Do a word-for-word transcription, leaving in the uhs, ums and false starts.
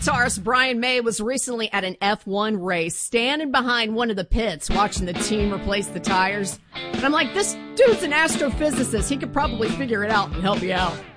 guitarist Brian May was recently at an F one race, standing behind one of the pits, watching the team replace the tires. And I'm like, this dude's an astrophysicist. He could probably figure it out and help you out.